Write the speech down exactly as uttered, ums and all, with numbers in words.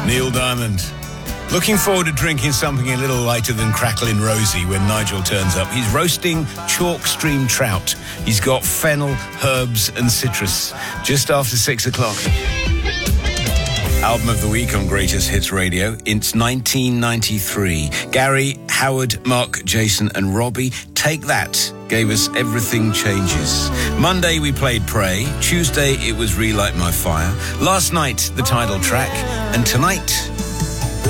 Neil Diamond. Looking forward to drinking something a little lighter than Crackling Rosie when Nigel turns up. He's roasting chalk stream trout. He's got fennel, herbs and citrus. Just after six o'clock. Album of the week on Greatest Hits Radio. It's nineteen ninety-three. Gary, Howard, Mark, Jason and Robbie, Take That gave us Everything Changes. Monday we played Pray. Tuesday it was Relight My Fire. Last night the title track. And tonight